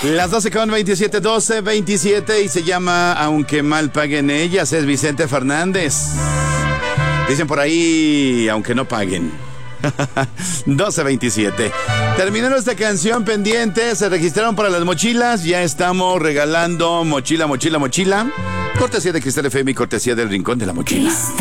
Las 12:27, 12:27 y se llama Aunque mal paguen ellas, es Vicente Fernández. Dicen por ahí, aunque no paguen. 12:27. Terminaron esta canción pendiente, se registraron para las mochilas, ya estamos regalando mochila. Cortesía de Cristal FM y cortesía del Rincón de la Mochila.